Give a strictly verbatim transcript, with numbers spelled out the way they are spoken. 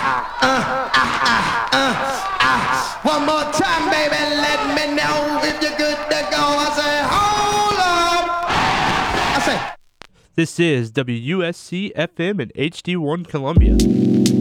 One more time, baby, let me know if you're good to go. I say, hold up. I say, This is W U S C F M and H D one Columbia.